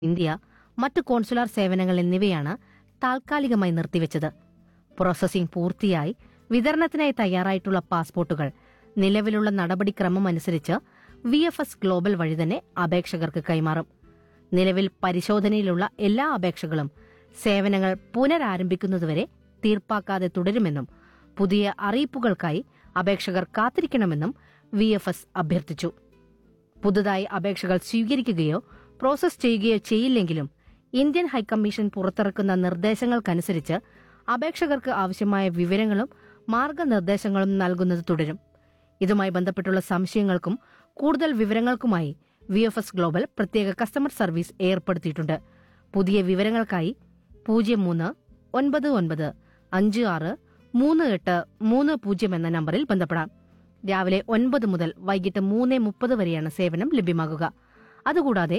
India, മറ്റ് consular സേവനങ്ങൾ എന്നിവയാണ് താൽക്കാലികമായി നിർത്തിവച്ചത്. പ്രോസസിംഗ് പൂർത്തിയായി വിതരണത്തിനായി തയ്യാറായിട്ടുള്ള പാസ്പോർട്ടുകൾ നിലവിലുള്ള നടപടിക്രമം അനുസരിച്ച് VFS ഗ്ലോബൽ വഴി തന്നെ അപേക്ഷകർക്ക് കൈമാറും. നിലവിൽ പരിശോധനയിലുള്ള എല്ലാ അപേക്ഷകളും സേവനങ്ങൾ പുനരാരംഭിക്കുന്നതുവരെ തീർപ്പാക്കാതെ തുടരുമെന്നും പുതിയ അറിയിപ്പുകൾക്കായി അപേക്ഷകർ കാത്തിരിക്കണമെന്നും VFS അഭ്യർത്ഥിച്ചു. പുതുതായി അപേക്ഷകൾ സ്വീകരിക്കുകയോ പ്രോസസ് ചെയ്യുകയോ ചെയ്യില്ലെങ്കിലും ഇന്ത്യൻ ഹൈക്കമ്മീഷൻ പുറത്തിറക്കുന്ന നിർദ്ദേശങ്ങൾക്കനുസരിച്ച് അപേക്ഷകർക്ക് ആവശ്യമായ വിവരങ്ങളും മാർഗനിർദ്ദേശങ്ങളും നൽകുന്നത് തുടരും. ഇതുമായി ബന്ധപ്പെട്ടുള്ള സംശയങ്ങൾക്കും കൂടുതൽ വിവരങ്ങൾക്കുമായി VFS ഗ്ലോബൽ പ്രത്യേക കസ്റ്റമർ സർവീസ് ഏർപ്പെടുത്തിയിട്ടുണ്ട്. പുതിയ വിവരങ്ങൾക്കായി 0399563830 എന്ന നമ്പറിൽ ബന്ധപ്പെടാം. രാവിലെ 9 മുതൽ വൈകിട്ട് 3:30 വരെയാണ് സേവനം ലഭ്യമാകുക. അതുകൂടാതെ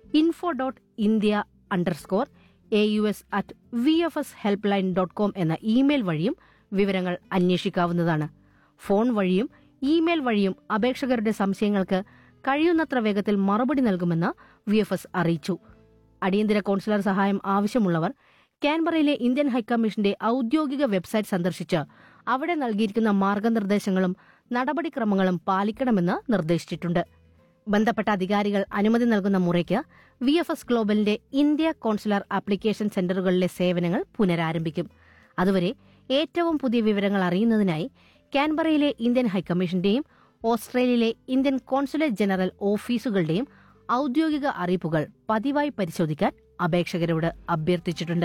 info.india_AUS@vfshelpline.com എന്ന ഇമെയിൽ വഴിയും വിവരങ്ങൾ അന്വേഷിക്കാവുന്നതാണ്. ഫോൺ വഴിയും ഇമെയിൽ വഴിയും അപേക്ഷകരുടെ സംശയങ്ങൾക്ക് കഴിയുന്നത്ര വേഗത്തിൽ മറുപടി നൽകുമെന്ന് VFS അറിയിച്ചു. അടിയന്തര കോൺസുലർ സഹായം ആവശ്യമുള്ളവർ കാൻബറയിലെ ഇന്ത്യൻ ഹൈക്കമ്മീഷന്റെ ഔദ്യോഗിക വെബ്സൈറ്റ് സന്ദർശിച്ച് അവിടെ നൽകിയിരിക്കുന്ന മാർഗനിർദ്ദേശങ്ങളും നടപടിക്രമങ്ങളും പാലിക്കണമെന്ന് നിർദ്ദേശിച്ചിട്ടുണ്ട്. ബന്ധപ്പെട്ട അധികാരികൾ അനുമതി നൽകുന്ന മുറയ്ക്ക് VFS ഗ്ലോബലിന്റെ ഇന്ത്യ കോൺസുലർ ആപ്ലിക്കേഷൻ സെന്ററുകളിലെ സേവനങ്ങൾ പുനരാരംഭിക്കും. അതുവരെ ഏറ്റവും പുതിയ വിവരങ്ങൾ അറിയുന്നതിനായി കാൻബറയിലെ ഇന്ത്യൻ ഹൈക്കമ്മീഷന്റെയും ഓസ്ട്രേലിയയിലെ ഇന്ത്യൻ കോൺസുലേറ്റ് ജനറൽ ഓഫീസുകളുടെയും ഔദ്യോഗിക അറിയിപ്പുകൾ പതിവായി പരിശോധിക്കാൻ അപേക്ഷകരോട് അഭ്യർത്ഥിച്ചിട്ടുണ്ട്.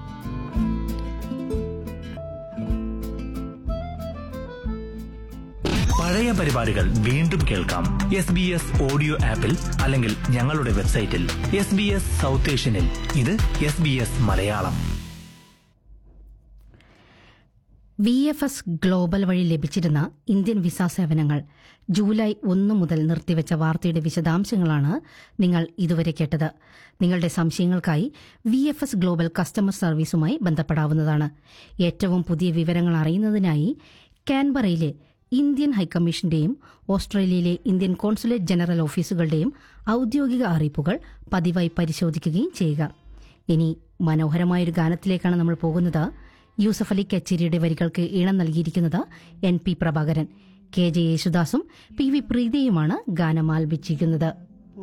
പഴയ പരിപാടികൾ വീണ്ടും കേൾക്കാം SBS ഓഡിയോ ആപ്പിൽ അല്ലെങ്കിൽ ഞങ്ങളുടെ വെബ്സൈറ്റിൽ SBS സൗത്ത് ഏഷ്യനിൽ. ഇത് SBS മലയാളം. VFS ഗ്ലോബൽ വഴി ലഭിച്ചിരുന്ന ഇന്ത്യൻ വിസ സേവനങ്ങൾ ജൂലൈ 1 മുതൽ നിർത്തിവെച്ച വാർത്തയുടെ വിശദാംശങ്ങളാണ് നിങ്ങൾ ഇതുവരെ കേട്ടത്. നിങ്ങളുടെ സംശയങ്ങൾക്കായി VFS ഗ്ലോബൽ കസ്റ്റമർ സർവീസുമായി ബന്ധപ്പെടാവുന്നതാണ്. ഏറ്റവും പുതിയ വിവരങ്ങൾ അറിയുന്നതിനായി കാൻബറയിലെ ഇന്ത്യൻ ഹൈക്കമ്മീഷന്റെയും ഓസ്ട്രേലിയയിലെ ഇന്ത്യൻ കോൺസുലേറ്റ് ജനറൽ ഓഫീസുകളുടെയും ഔദ്യോഗിക അറിയിപ്പുകൾ പതിവായി പരിശോധിക്കുകയും ചെയ്യുക. ഇനി മനോഹരമായൊരു ഗാനത്തിലേക്കാണ് നമ്മൾ പോകുന്നത്. യൂസഫ് അലി കച്ചേരിയുടെ വരികൾക്ക് ഈണം നൽകിയിരിക്കുന്നത് NP പ്രഭാകരൻ. KJ യേശുദാസും PV പ്രീതിയുമാണ് ഗാനം ആലപിച്ചിരിക്കുന്നത്.